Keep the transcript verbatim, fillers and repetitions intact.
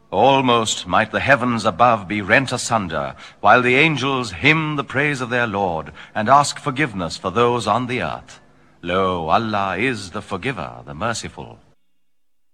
Almost might the heavens above be rent asunder, while the angels hymn the praise of their Lord, and ask forgiveness for those on the earth. Lo, Allah is the forgiver, the merciful.